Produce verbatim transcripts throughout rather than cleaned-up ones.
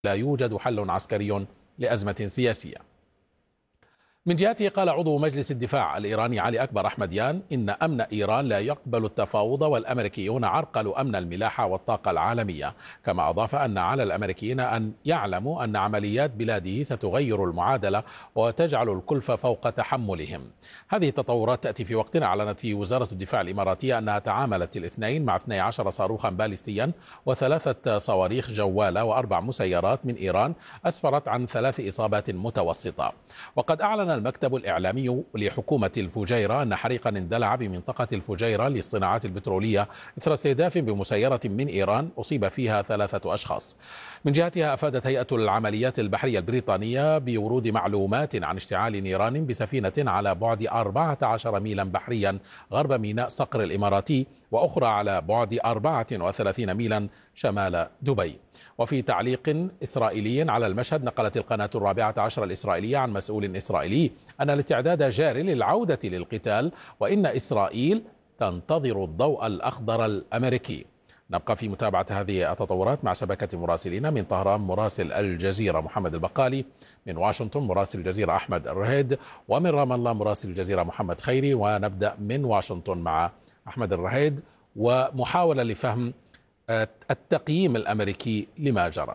لا يوجد حل عسكري لأزمة سياسية. من جهته قال عضو مجلس الدفاع الإيراني علي أكبر أحمديان إن أمن إيران لا يقبل التفاوض، والأمريكيون عرقلوا أمن الملاحة والطاقة العالمية. كما أضاف أن على الأمريكيين أن يعلموا أن عمليات بلاده ستغير المعادلة وتجعل الكلفة فوق تحملهم. هذه التطورات تأتي في وقت أعلنت فيه وزارة الدفاع الإماراتية أنها تعاملت الاثنين مع اثني عشر صاروخا باليستيا وثلاثة صواريخ جوالة وأربع مسيرات من إيران أسفرت عن ثلاث إصابات متوسطة. وقد أعلن المكتب الإعلامي لحكومة الفجيرة أن حريقا اندلع بمنطقة الفجيرة للصناعات البترولية إثر استهداف بمسيرة من إيران أصيب فيها ثلاثة أشخاص. من جهتها أفادت هيئة العمليات البحرية البريطانية بورود معلومات عن اشتعال نيران بسفينة على بعد أربعة عشر ميلا بحريا غرب ميناء صقر الإماراتي، وأخرى على بعد أربعة وثلاثين ميلا شمال دبي. وفي تعليق إسرائيلي على المشهد، نقلت القناة الرابعة عشر الإسرائيلية عن مسؤول إسرائيلي أن الاستعداد جاري للعودة للقتال، وإن إسرائيل تنتظر الضوء الأخضر الأمريكي. نبقى في متابعة هذه التطورات مع شبكة مراسلين: من طهران مراسل الجزيرة محمد البقالي، من واشنطن مراسل الجزيرة أحمد الرهيد، ومن رام الله مراسل الجزيرة محمد خيري. ونبدأ من واشنطن مع أحمد الرهيد ومحاولة لفهم التقييم الأمريكي لما جرى.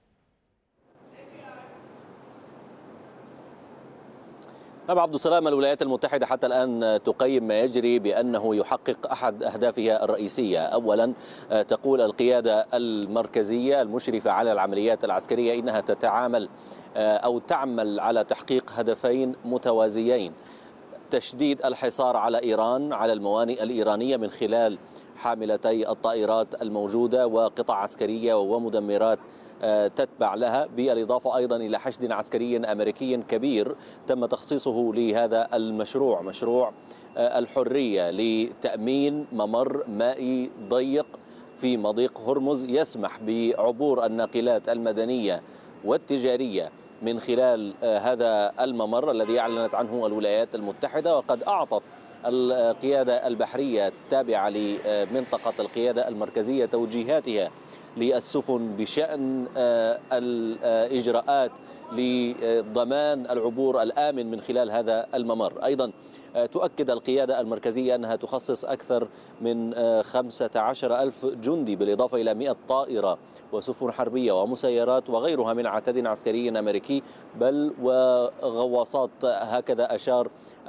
نعم عبد السلام، الولايات المتحدة حتى الآن تقيم ما يجري بأنه يحقق أحد أهدافها الرئيسية. أولا تقول القيادة المركزية المشرفة على العمليات العسكرية إنها تتعامل أو تعمل على تحقيق هدفين متوازيين: تشديد الحصار على إيران، على الموانئ الإيرانية من خلال حاملتي الطائرات الموجودة وقطع عسكرية ومدمرات تتبع لها، بالإضافة أيضا إلى حشد عسكري أمريكي كبير تم تخصيصه لهذا المشروع، مشروع الحرية، لتأمين ممر مائي ضيق في مضيق هرمز يسمح بعبور الناقلات المدنية والتجارية من خلال هذا الممر الذي أعلنت عنه الولايات المتحدة. وقد أعطت القيادة البحرية التابعة لمنطقة القيادة المركزية توجيهاتها للسفن بشأن الإجراءات لضمان العبور الآمن من خلال هذا الممر. أيضا تؤكد القيادة المركزية أنها تخصص أكثر من خمسة عشر ألف جندي، بالإضافة إلى مئة طائرة وسفن حربية ومسيرات وغيرها من عتاد عسكري أمريكي بل وغواصات. هكذا أشار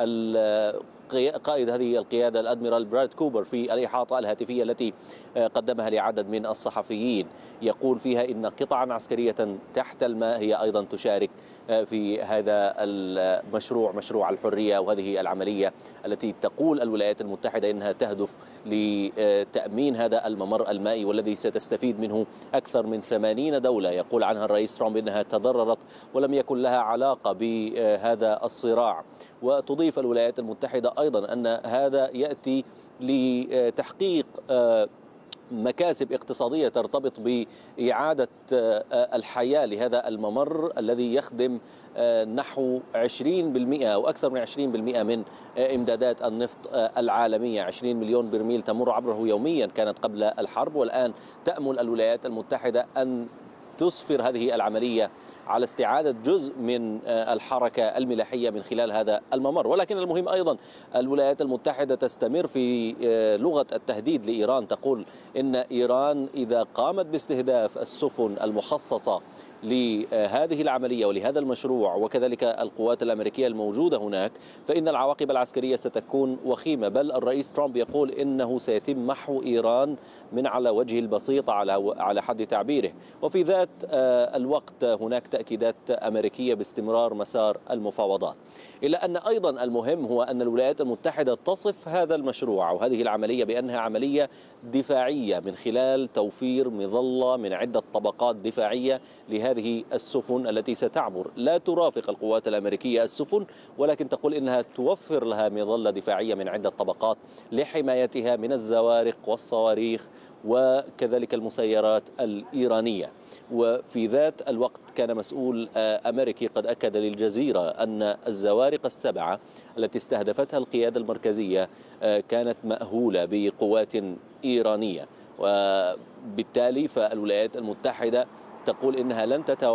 قائد هذه القيادة الأدميرال براد كوبر في الإحاطة الهاتفية التي قدمها لعدد من الصحفيين، يقول فيها إن قطعا عسكرية تحت الماء هي أيضا تشارك في هذا المشروع، مشروع الحرية، وهذه العملية التي تقول الولايات المتحدة إنها تهدف لتأمين هذا الممر المائي والذي ستستفيد منه أكثر من ثمانين دولة. يقول عنها الرئيس ترامب إنها تضررت ولم يكن لها علاقة بهذا الصراع. وتضيف الولايات المتحدة أيضا أن هذا يأتي لتحقيق مكاسب اقتصادية ترتبط بإعادة الحياة لهذا الممر الذي يخدم نحو عشرين بالمئة أو أكثر من عشرين بالمئة من إمدادات النفط العالمية. عشرين مليون برميل تمر عبره يوميا كانت قبل الحرب، والآن تأمل الولايات المتحدة أن تسفر هذه العملية على استعادة جزء من الحركة الملاحية من خلال هذا الممر. ولكن المهم أيضا الولايات المتحدة تستمر في لغة التهديد لإيران، تقول إن إيران إذا قامت باستهداف السفن المخصصة لهذه العملية ولهذا المشروع وكذلك القوات الأمريكية الموجودة هناك فإن العواقب العسكرية ستكون وخيمة. بل الرئيس ترامب يقول إنه سيتم محو إيران من على وجه البسيطة على على حد تعبيره. وفي ذات الوقت هناك تأكيدات أمريكية باستمرار مسار المفاوضات، إلا أن أيضا المهم هو أن الولايات المتحدة تصف هذا المشروع وهذه العملية بأنها عملية دفاعية من خلال توفير مظلة من عدة طبقات دفاعية لهذه السفن التي ستعبر. لا ترافق القوات الأمريكية السفن، ولكن تقول إنها توفر لها مظلة دفاعية من عدة طبقات لحمايتها من الزوارق والصواريخ وكذلك المسيرات الإيرانية. وفي ذات الوقت كان مسؤول أمريكي قد أكد للجزيرة أن الزوارق السبعة التي استهدفتها القيادة المركزية كانت مأهولة بقوات إيرانية، وبالتالي فالولايات المتحدة تقول إنها لن تتوقف